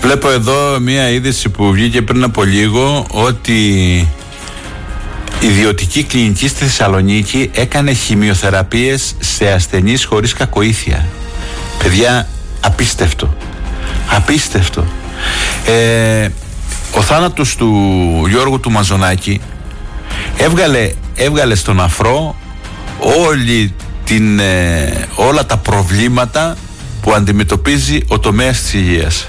Βλέπω εδώ μία είδηση που βγήκε πριν από λίγο ότι η ιδιωτική κλινική στη Θεσσαλονίκη έκανε χημειοθεραπείες σε ασθενείς χωρίς κακοήθεια. Παιδιά, απίστευτο. Απίστευτο. Ο θάνατος του Γιώργου του Μαζονάκη έβγαλε στον αφρό όλα τα προβλήματα που αντιμετωπίζει ο τομέας της υγείας.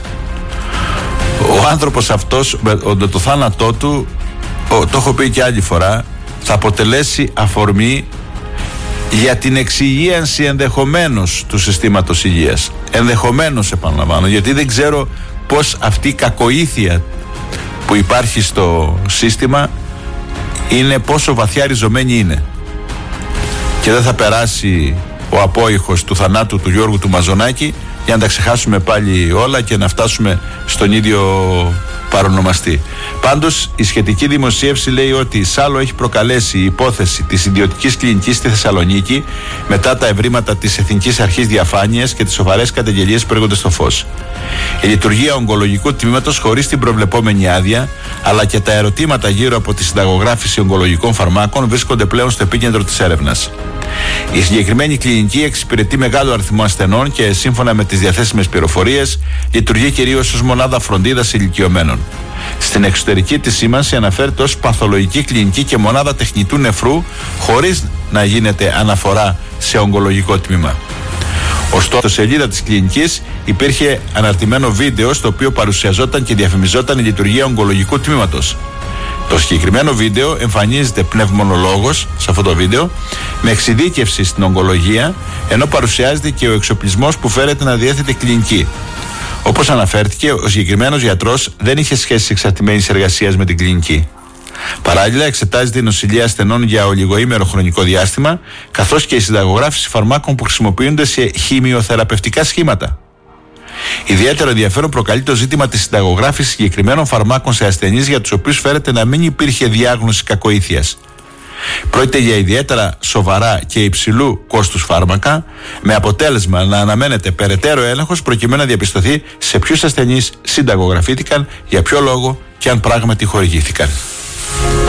Ο άνθρωπος αυτός με το θάνατό του, το έχω πει και άλλη φορά, θα αποτελέσει αφορμή για την εξυγίανση ενδεχομένως του συστήματος υγείας. Ενδεχομένως, επαναλαμβάνω, γιατί δεν ξέρω πως αυτή η κακοήθεια που υπάρχει στο σύστημα είναι, πόσο βαθιά ριζωμένη είναι. Και δεν θα περάσει ο απόϊχος του θανάτου του Γιώργου του Μαζονάκη για να τα ξεχάσουμε πάλι όλα και να φτάσουμε στον ίδιο παρονομαστή. Πάντως, η σχετική δημοσίευση λέει ότι σάλο έχει προκαλέσει η υπόθεση της ιδιωτικής κλινικής στη Θεσσαλονίκη μετά τα ευρήματα της Εθνικής Αρχής Διαφάνειας και τις σοβαρές καταγγελίες που έρχονται στο φως. Η λειτουργία ογκολογικού τμήματος χωρίς την προβλεπόμενη άδεια, αλλά και τα ερωτήματα γύρω από τη συνταγογράφηση ογκολογικών φαρμάκων βρίσκονται πλέον στο επίκεντρο της έρευνας. Η συγκεκριμένη κλινική εξυπηρετεί μεγάλο αριθμό ασθενών και σύμφωνα με τις διαθέσιμες πληροφορίες λειτουργεί κυρίως ως μονάδα φροντίδας ηλικιωμένων. Στην εξωτερική της σήμανση αναφέρεται ως παθολογική κλινική και μονάδα τεχνητού νεφρού, χωρίς να γίνεται αναφορά σε ογκολογικό τμήμα. Ωστόσο, στη σελίδα της κλινικής υπήρχε αναρτημένο βίντεο στο οποίο παρουσιαζόταν και διαφημιζόταν η λειτουργία ογκολογικού τμήματος. Το συγκεκριμένο βίντεο εμφανίζεται πνευμονολόγος σε αυτό το βίντεο με εξειδίκευση στην ογκολογία, ενώ παρουσιάζεται και ο εξοπλισμός που φέρεται να διέθετε κλινική. Όπως αναφέρθηκε, ο συγκεκριμένος γιατρός δεν είχε σχέση εξαρτημένης εργασίας με την κλινική. Παράλληλα, εξετάζεται η νοσηλεία ασθενών για ολιγοήμερο χρονικό διάστημα, καθώς και η συνταγογράφηση φαρμάκων που χρησιμοποιούνται σε χημειοθεραπευτικά σχήματα. Ιδιαίτερο ενδιαφέρον προκαλεί το ζήτημα της συνταγογράφησης συγκεκριμένων φαρμάκων σε ασθενείς για τους οποίους φέρεται να μην υπήρχε διάγνωση κακοήθειας. Πρόκειται για ιδιαίτερα σοβαρά και υψηλού κόστους φάρμακα, με αποτέλεσμα να αναμένεται περαιτέρω έλεγχος προκειμένου να διαπιστωθεί σε ποιους ασθενείς συνταγογραφήθηκαν, για ποιο λόγο και αν πράγματι χορηγήθηκαν.